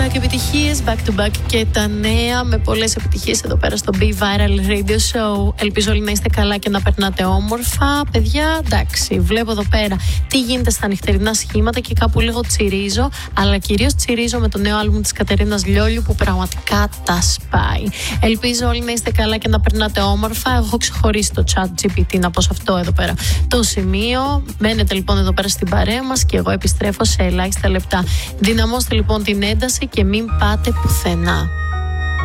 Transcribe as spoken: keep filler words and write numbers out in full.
back επιτυχίες, back to back και τα νέα με πολλές επιτυχίες εδώ πέρα στο Be Viral Radio Show. Ελπίζω όλοι να είστε καλά και να περνάτε όμορφα. Παιδιά, εντάξει, βλέπω εδώ πέρα τι γίνεται στα νυχτερινά σχήματα και κάπου λίγο τσιρίζω, αλλά κυρίως τσιρίζω με το νέο άλμπουμ της Κατερίνας Λιόλιου που πραγματικά τα σπάει. Ελπίζω όλοι να είστε καλά και να περνάτε όμορφα. Έχω ξεχωρίσει το chat τζι πι τι να πω σε αυτό εδώ πέρα το σημείο. Μένετε λοιπόν εδώ πέρα στην παρέα μας και εγώ επιστρέφω σε ελάχιστα λεπτά. Δυναμώστε λοιπόν την ένταση και μην πάτε πουθενά.